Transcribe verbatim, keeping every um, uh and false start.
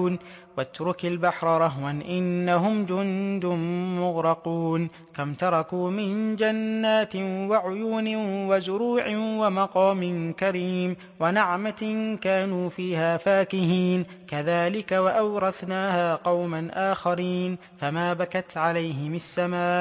يفعلون واترك البحر رهوا إنهم جند مغرقون كم تركوا من جنات وعيون وزروع ومقام كريم ونعمة كانوا فيها فاكهين كذلك وأورثناها قوما آخرين فما بكت عليهم السماء